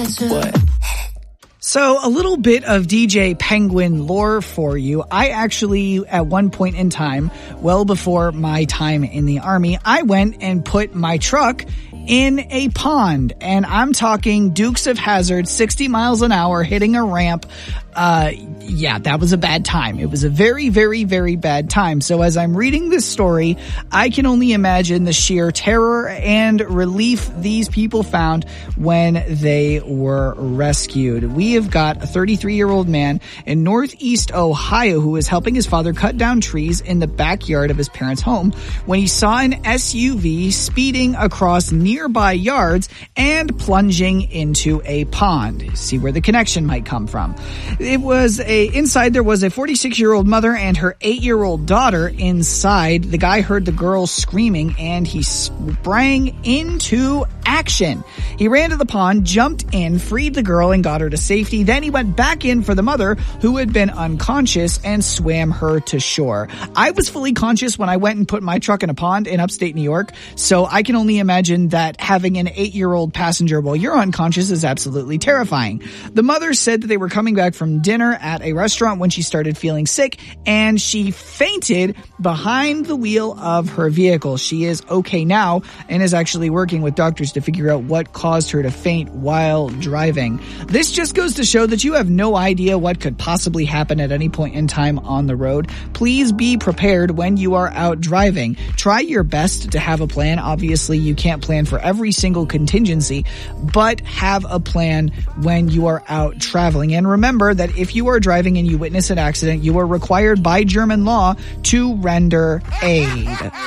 What? So a little bit of DJ Penguin lore for you. I actually, at one point in time, well before my time in the Army, I went and put my truck in a pond. And I'm talking Dukes of Hazzard, 60 miles an hour, hitting a ramp. Yeah, that was a bad time. It was a very, very, very bad time. So as I'm reading this story, I can only imagine the sheer terror and relief these people found when they were rescued. We have got a 33-year-old man in Northeast Ohio who was helping his father cut down trees in the backyard of his parents' home when he saw an SUV speeding across nearby yards and plunging into a pond. See where the connection might come from. Inside there was a 46-year-old mother and her 8-year-old daughter inside. The guy heard the girl screaming and he sprang into action. He ran to the pond, jumped in, freed the girl and got her to safety. Then he went back in for the mother who had been unconscious and swam her to shore. I was fully conscious when I went and put my truck in a pond in upstate New York, so I can only imagine that having an 8-year-old passenger while you're unconscious is absolutely terrifying. The mother said that they were coming back from dinner at a restaurant when she started feeling sick and she fainted behind the wheel of her vehicle. She is okay now and is actually working with doctors to figure out what caused her to faint while driving. This just goes to show that you have no idea what could possibly happen at any point in time on the road. Please be prepared when you are out driving. Try your best to have a plan. Obviously, you can't plan for every single contingency, but have a plan when you are out traveling. And remember that if you are driving and you witness an accident, you are required by German law to render aid.